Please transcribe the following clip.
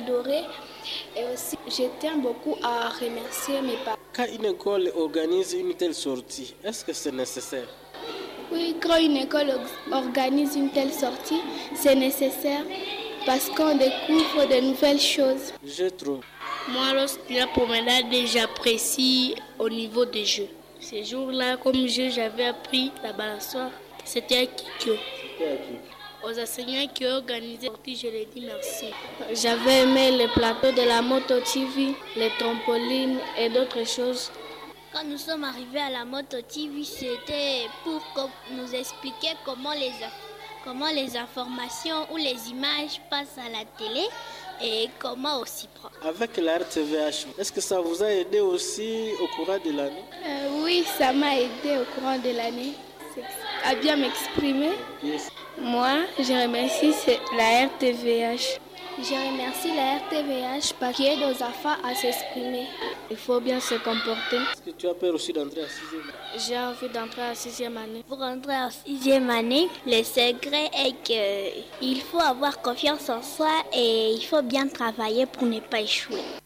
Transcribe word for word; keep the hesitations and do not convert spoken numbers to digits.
adoré. Et aussi, je tiens beaucoup à remercier mes parents. Quand une école organise une telle sortie, est-ce que c'est nécessaire? Oui, quand une école organise une telle sortie, c'est nécessaire parce qu'on découvre de nouvelles choses. Je trouve. Moi, lorsqu'il y a promenade, j'apprécie au niveau des jeux. Ces jours-là, comme jeu, j'avais appris la balançoire. C'était à Kikyo. C'était à qui? Aux enseignants qui ont organisé la sortie, je leur dis merci. J'avais aimé les plateaux de la Moto T V, les trampolines et d'autres choses. Quand nous sommes arrivés à la Moto T V, c'était pour nous expliquer comment les, comment les informations ou les images passent à la télé et comment aussi prendre. Avec la R T V H, est-ce que ça vous a aidé aussi au courant de l'année? euh, Oui, ça m'a aidé au courant de l'année à bien m'exprimer. Yes. Moi, je remercie la R T V H. Je remercie la R T V H parce qu'il aide aux enfants à s'exprimer. Il faut bien se comporter. Est-ce que tu as peur aussi d'entrer en sixième année? J'ai envie d'entrer en sixième année. Pour entrer en sixième année, le secret est qu'il faut avoir confiance en soi et il faut bien travailler pour ne pas échouer.